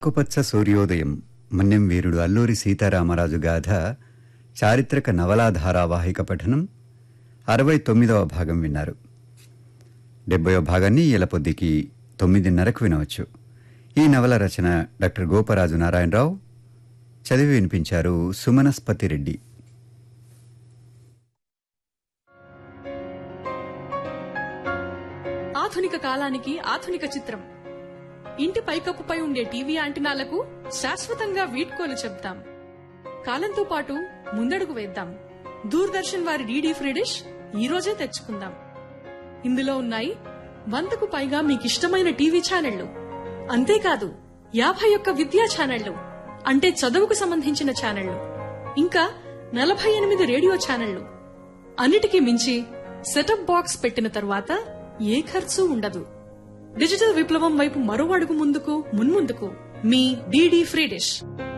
కుపచ్చ సూర్యోదయం మన్యం వీరుడు అల్లూరి సీతారామరాజు గాథ చారిత్రక నవలా ధారావాహిక పఠనం 69వ భాగం విన్నారు. 70వ భాగాన్ని ఇలపొద్దికి 9:30కు వినవచ్చు. ఈ నవల రచన డాక్టర్ గోపరాజు నారాయణరావు. చదివి వినిపించారు సుమనస్పతి రెడ్డి. ఆధునిక కాలానికి ఆధునిక చిత్రం. ఇంటి పైకప్పుపై ఉండే టీవీ యాంటినాలకు శాశ్వతంగా వీడ్కోలు చెప్తాం. కాలంతో పాటు ముందడుగు వేద్దాం. దూరదర్శన్ వారి డీడీ ఫ్రీ డిష్ ఈ రోజే తెచ్చుకుందాం. ఇందులో ఉన్నాయి 100కు పైగా మీకిష్టమైన టీవీ ఛానళ్లు. అంతేకాదు 51 విద్యా ఛానళ్లు, అంటే చదువుకు సంబంధించిన ఛానళ్లు, ఇంకా 48 రేడియో ఛానళ్లు. అన్నిటికీ మించి సెటప్ బాక్స్ పెట్టిన తరువాత ఏ ఖర్చు ఉండదు. డిజిటల్ విప్లవం వైపు మరో అడుగు ముందుకు మున్ముందుకు. మీ డీడీ ఫ్రీ డిష్.